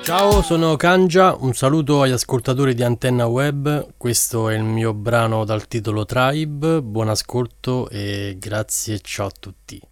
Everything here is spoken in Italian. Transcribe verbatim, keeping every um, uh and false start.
Ciao, sono Kangia, un saluto agli ascoltatori di Antenna Web, questo è il mio brano dal titolo Tribe, buon ascolto e grazie, ciao a tutti.